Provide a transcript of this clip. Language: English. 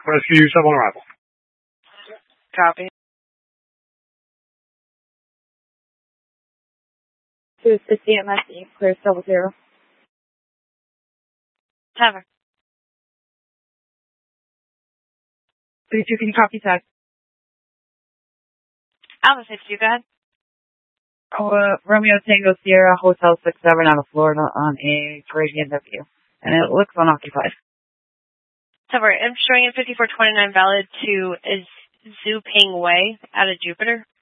Rescue 7 on arrival. Copy. 260 MSE, clear 00. Have her. 32, can you copy tag? Alpha 52, go ahead. Romeo Tango Sierra, Hotel 67 out of Florida on a Caribbean W. And it looks unoccupied. Cover. I'm showing it 5429 valid to Zhu Ping Wei out of Jupiter.